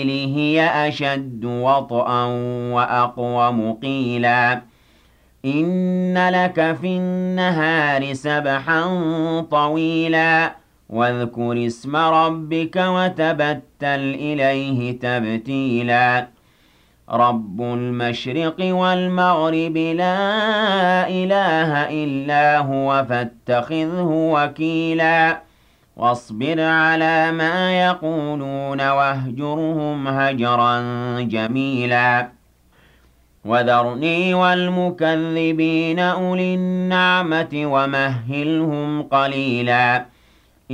هي أشد وطئا وأقوم قيلا إن لك في النهار سبحا طويلا واذكر اسم ربك وتبتل إليه تبتيلا رب المشرق والمغرب لا إله إلا هو فاتخذه وكيلا واصبر على ما يقولون واهجرهم هجرا جميلا وذرني والمكذبين أولي النعمة ومهلهم قليلا